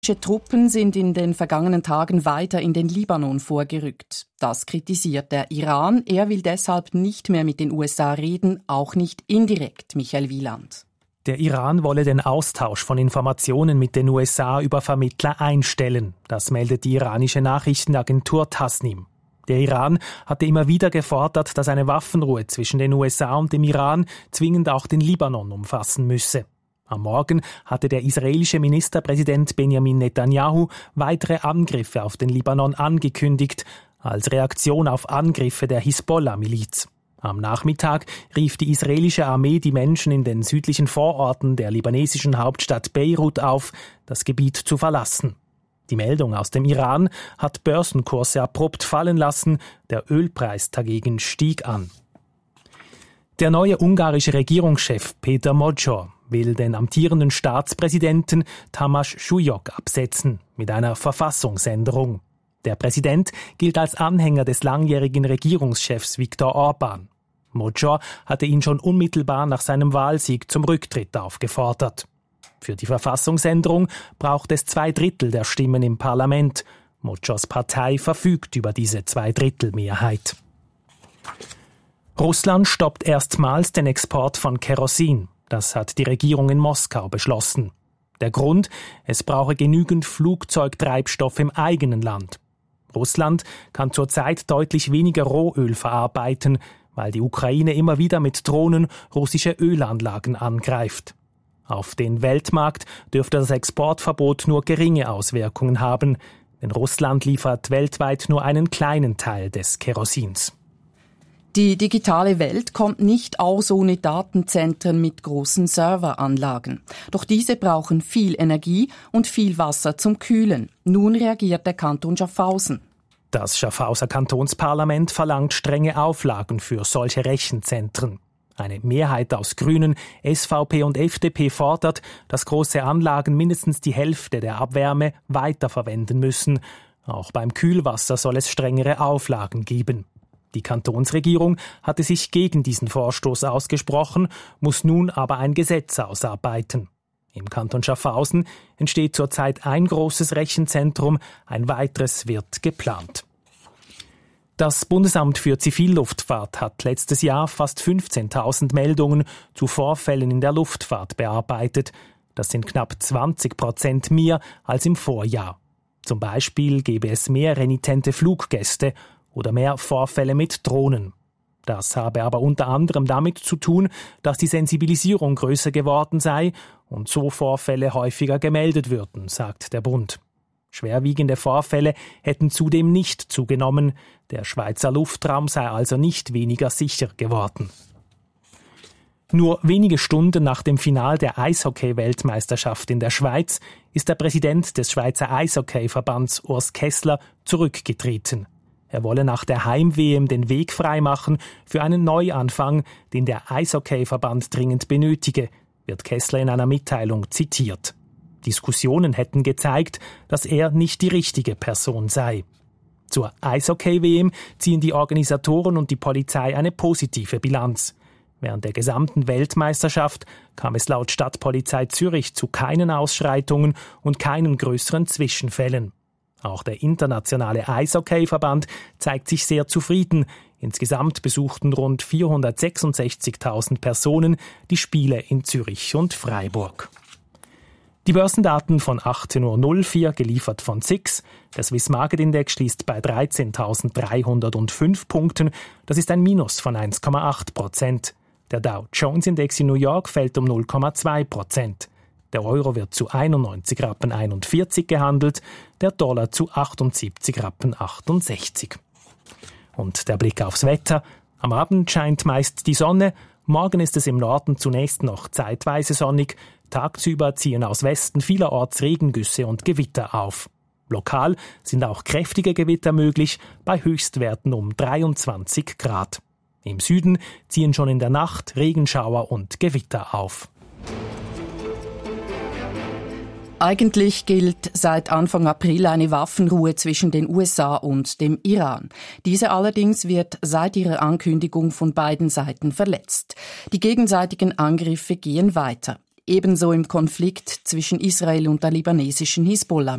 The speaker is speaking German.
Truppen sind in den vergangenen Tagen weiter in den Libanon vorgerückt. Das kritisiert der Iran. Er will deshalb nicht mehr mit den USA reden, auch nicht indirekt, Michael Wieland. Der Iran wolle den Austausch von Informationen mit den USA über Vermittler einstellen. Das meldet die iranische Nachrichtenagentur Tasnim. Der Iran hatte immer wieder gefordert, dass eine Waffenruhe zwischen den USA und dem Iran zwingend auch den Libanon umfassen müsse. Am Morgen hatte der israelische Ministerpräsident Benjamin Netanyahu weitere Angriffe auf den Libanon angekündigt, als Reaktion auf Angriffe der Hisbollah-Miliz. Am Nachmittag rief die israelische Armee die Menschen in den südlichen Vororten der libanesischen Hauptstadt Beirut auf, das Gebiet zu verlassen. Die Meldung aus dem Iran hat Börsenkurse abrupt fallen lassen, der Ölpreis dagegen stieg an. Der neue ungarische Regierungschef Péter Magyar will den amtierenden Staatspräsidenten Tamás Súlyog absetzen mit einer Verfassungsänderung. Der Präsident gilt als Anhänger des langjährigen Regierungschefs Viktor Orbán. Magyar hatte ihn schon unmittelbar nach seinem Wahlsieg zum Rücktritt aufgefordert. Für die Verfassungsänderung braucht es 2/3 der Stimmen im Parlament. Magyars Partei verfügt über diese 2/3-Mehrheit. Russland stoppt erstmals den Export von Kerosin. Das hat die Regierung in Moskau beschlossen. Der Grund? Es brauche genügend Flugzeugtreibstoff im eigenen Land. Russland kann zurzeit deutlich weniger Rohöl verarbeiten, weil die Ukraine immer wieder mit Drohnen russische Ölanlagen angreift. Auf den Weltmarkt dürfte das Exportverbot nur geringe Auswirkungen haben, denn Russland liefert weltweit nur einen kleinen Teil des Kerosins. Die digitale Welt kommt nicht aus ohne Datenzentren mit großen Serveranlagen. Doch diese brauchen viel Energie und viel Wasser zum Kühlen. Nun reagiert der Kanton Schaffhausen. Das Schaffhauser Kantonsparlament verlangt strenge Auflagen für solche Rechenzentren. Eine Mehrheit aus Grünen, SVP und FDP fordert, dass große Anlagen mindestens die Hälfte der Abwärme weiterverwenden müssen. Auch beim Kühlwasser soll es strengere Auflagen geben. Die Kantonsregierung hatte sich gegen diesen Vorstoß ausgesprochen, muss nun aber ein Gesetz ausarbeiten. Im Kanton Schaffhausen entsteht zurzeit ein großes Rechenzentrum, ein weiteres wird geplant. Das Bundesamt für Zivilluftfahrt hat letztes Jahr fast 15.000 Meldungen zu Vorfällen in der Luftfahrt bearbeitet. Das sind knapp 20% mehr als im Vorjahr. Zum Beispiel gebe es mehr renitente Fluggäste oder mehr Vorfälle mit Drohnen. Das habe aber unter anderem damit zu tun, dass die Sensibilisierung größer geworden sei und so Vorfälle häufiger gemeldet würden, sagt der Bund. Schwerwiegende Vorfälle hätten zudem nicht zugenommen. Der Schweizer Luftraum sei also nicht weniger sicher geworden. Nur wenige Stunden nach dem Final der Eishockey-Weltmeisterschaft in der Schweiz ist der Präsident des Schweizer Eishockey-Verbands Urs Kessler zurückgetreten. Er wolle nach der Heim-WM den Weg freimachen für einen Neuanfang, den der Eishockey-Verband dringend benötige, wird Kessler in einer Mitteilung zitiert. Diskussionen hätten gezeigt, dass er nicht die richtige Person sei. Zur Eishockey-WM ziehen die Organisatoren und die Polizei eine positive Bilanz. Während der gesamten Weltmeisterschaft kam es laut Stadtpolizei Zürich zu keinen Ausschreitungen und keinen größeren Zwischenfällen. Auch der internationale Eishockey-Verband zeigt sich sehr zufrieden. Insgesamt besuchten rund 466.000 Personen die Spiele in Zürich und Freiburg. Die Börsendaten von 18.04 Uhr, geliefert von SIX. Der Swiss Market Index schließt bei 13.305 Punkten. Das ist ein Minus von 1,8%. Der Dow Jones Index in New York fällt um 0,2%. Der Euro wird zu 91,41 Rappen gehandelt, der Dollar zu 78,68 Rappen. Und der Blick aufs Wetter. Am Abend scheint meist die Sonne, morgen ist es im Norden zunächst noch zeitweise sonnig, tagsüber ziehen aus Westen vielerorts Regengüsse und Gewitter auf. Lokal sind auch kräftige Gewitter möglich, bei Höchstwerten um 23 Grad. Im Süden ziehen schon in der Nacht Regenschauer und Gewitter auf. Eigentlich gilt seit Anfang April eine Waffenruhe zwischen den USA und dem Iran. Diese allerdings wird seit ihrer Ankündigung von beiden Seiten verletzt. Die gegenseitigen Angriffe gehen weiter. Ebenso im Konflikt zwischen Israel und der libanesischen Hisbollah.